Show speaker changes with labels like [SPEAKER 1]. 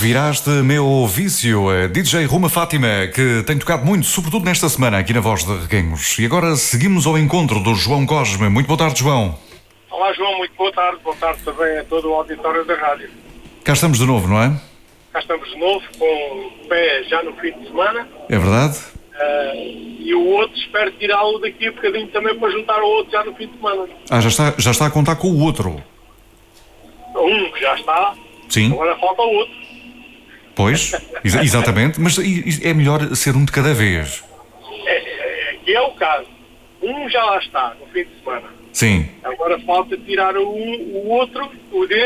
[SPEAKER 1] Viraste meu vício, a DJ Roma Fátima, que tem tocado muito, sobretudo nesta semana, aqui na Voz de Reguengos. E agora seguimos ao encontro do João Cosme. Muito boa tarde, João.
[SPEAKER 2] Olá, João, muito boa tarde também a todo o auditório da rádio.
[SPEAKER 1] Cá estamos de novo, não é?
[SPEAKER 2] Cá estamos de novo, com o pé já no fim de semana.
[SPEAKER 1] É verdade?
[SPEAKER 2] E o outro espero tirá-lo daqui a bocadinho também para juntar ao outro já no fim de semana.
[SPEAKER 1] Já está a contar com o outro.
[SPEAKER 2] Um que já está,
[SPEAKER 1] Sim.
[SPEAKER 2] agora falta o outro.
[SPEAKER 1] Pois, exatamente, mas é melhor ser um de cada vez.
[SPEAKER 2] Que é o caso. Um já lá está no fim de semana.
[SPEAKER 1] Sim.
[SPEAKER 2] Agora falta tirar o outro, o dele.